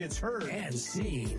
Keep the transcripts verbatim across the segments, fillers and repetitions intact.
It's heard and seen.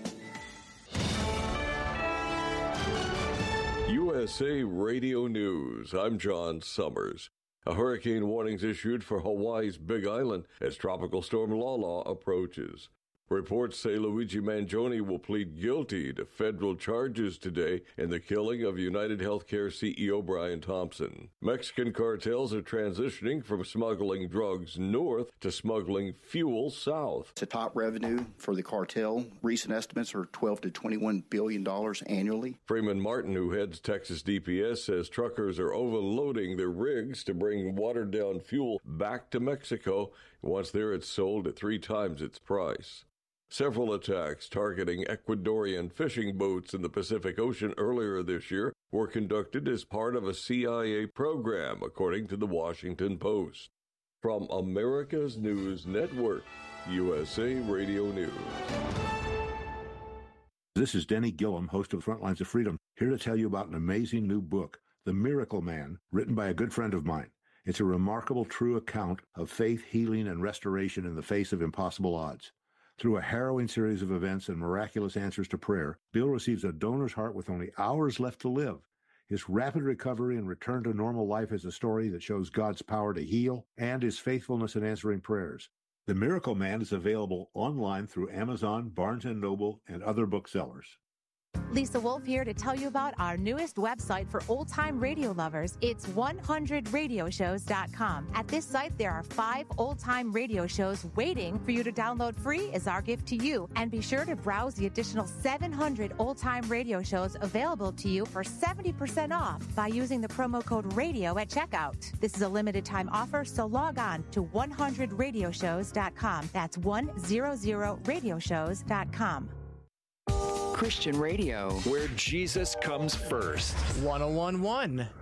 U S A Radio News. I'm John Summers. A hurricane warning's issued for Hawaii's Big Island as Tropical Storm Lala approaches. Reports say Luigi Mangione will plead guilty to federal charges today in the killing of United Healthcare C E O Brian Thompson. Mexican cartels are transitioning from smuggling drugs north to smuggling fuel south. It's a top revenue for the cartel. Recent estimates are twelve to twenty-one billion dollars annually. Freeman Martin, who heads Texas D P S, says truckers are overloading their rigs to bring watered-down fuel back to Mexico. Once there, it's sold at three times its price. Several attacks targeting Ecuadorian fishing boats in the Pacific Ocean earlier this year were conducted as part of a C I A program, according to the Washington Post. From America's News Network, U S A Radio News. This is Denny Gillum, host of Frontlines of Freedom, here to tell you about an amazing new book, The Miracle Man, written by a good friend of mine. It's a remarkable, true account of faith, healing, and restoration in the face of impossible odds. Through a harrowing series of events and miraculous answers to prayer, Bill receives a donor's heart with only hours left to live. His rapid recovery and return to normal life is a story that shows God's power to heal and his faithfulness in answering prayers. The Miracle Man is available online through Amazon, Barnes and Noble, and other booksellers. Lisa Wolf here to tell you about our newest website for old-time radio lovers. It's one hundred radio shows dot com. At this site, there are five old-time radio shows waiting for you to download free as our gift to you. And be sure to browse the additional seven hundred old-time radio shows available to you for seventy percent off by using the promo code RADIO at checkout. This is a limited-time offer, so log on to one hundred radio shows dot com. That's one hundred radio shows dot com. Christian radio, where Jesus comes first. one oh one point one